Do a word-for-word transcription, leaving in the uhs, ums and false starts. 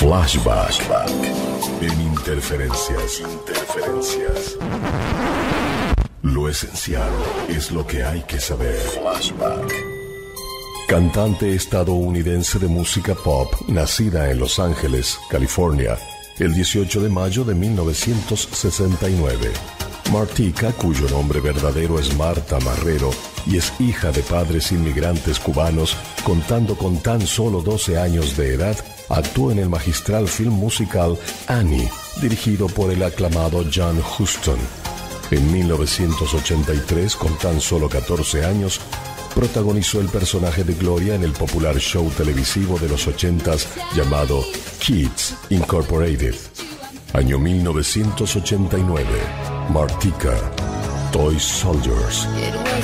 Flashback. En Interferencias. Interferencias. Lo esencial es lo que hay que saber. Flashback. Cantante estadounidense de música pop, nacida en Los Ángeles, California, el dieciocho de mayo de mil novecientos sesenta y nueve. Martika, cuyo nombre verdadero es Marta Marrero, y es hija de padres inmigrantes cubanos, contando con tan solo doce años de edad, actuó en el magistral film musical Annie, dirigido por el aclamado John Huston. En mil novecientos ochenta y tres, con tan solo catorce años, protagonizó el personaje de Gloria en el popular show televisivo de los ochentas llamado Kids Incorporated. Año mil novecientos ochenta y nueve. Martika, Toy Soldiers.